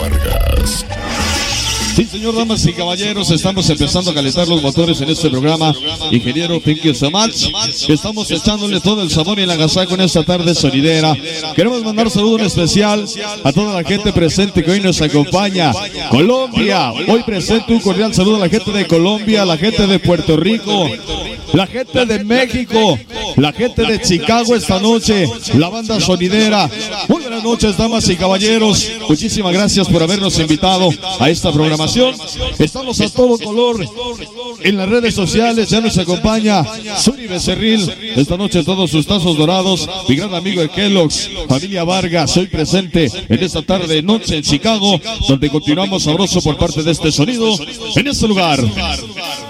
Vargas. Sí, señor, damas y caballeros, estamos empezando a calentar los motores en este programa. Ingeniero, thank you so much. Estamos echándole todo el sabor y el agasajo en esta tarde sonidera. Queremos mandar un saludo en especial a toda la gente presente que hoy nos acompaña. Colombia, hoy presente un cordial saludo a la gente de Colombia, a la gente de Puerto Rico, la gente de México, la gente de Chicago esta noche, la banda sonidera. Muy buenas noches, damas y caballeros. Muchísimas gracias por habernos invitado a esta programación. Estamos a todo color en las redes sociales. Ya nos acompaña Zuri Becerril. Esta noche todos sus tazos dorados. Mi gran amigo de Kellogg's, familia Vargas, hoy presente en esta tarde noche en Chicago, donde continuamos sabroso por parte de este sonido en este lugar.